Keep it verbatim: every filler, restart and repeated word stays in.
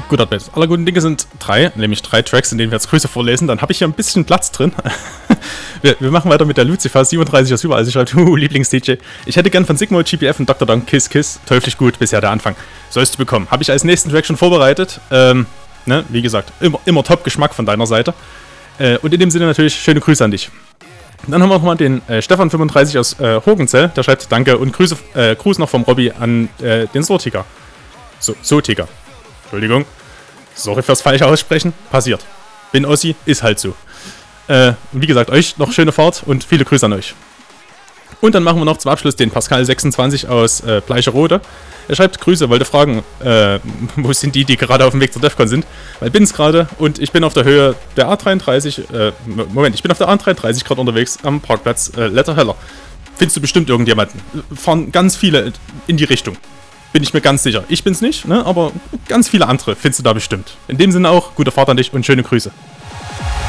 Gut, Adbett. Alle guten Dinge sind drei, nämlich drei Tracks, in denen wir jetzt Grüße vorlesen. Dann habe ich hier ein bisschen Platz drin. wir, wir machen weiter mit der Lucifer siebenunddreißig aus überall. Sie schreibt, uh, Lieblings-D J. Ich hätte gern von Sigmo, G P F und Doktor Don Kiss Kiss. Teuflisch gut, bisher der Anfang. Sollst du bekommen. Habe ich als nächsten Track schon vorbereitet. Ähm, ne, wie gesagt, immer, immer Top-Geschmack von deiner Seite. Äh, und in dem Sinne natürlich schöne Grüße an dich. Dann haben wir nochmal den äh, Stefan fünfunddreißig aus äh, Hogenzell. Der schreibt, danke und Grüße, äh, Gruß noch vom Robby an äh, den Sortiger. So, Sotiger. Entschuldigung. Sorry fürs falsche Aussprechen. Passiert. Bin Ossi, ist halt so. Äh, wie gesagt, euch noch schöne Fahrt und viele Grüße an euch. Und dann machen wir noch zum Abschluss den Pascal sechsundzwanzig aus äh, Bleicherode. Er schreibt, Grüße, wollte fragen, äh, wo sind die, die gerade auf dem Weg zur DEFCON sind? Weil bin's gerade und ich bin auf der Höhe der A dreiunddreißig, äh, Moment, ich bin auf der A dreiunddreißig gerade unterwegs am Parkplatz äh, Letterheller. Findest du bestimmt irgendjemanden. Fahren ganz viele in die Richtung. Bin ich mir ganz sicher. Ich bin's nicht, ne? Aber ganz viele andere findest du da bestimmt. In dem Sinne auch, gute Fahrt an dich und schöne Grüße.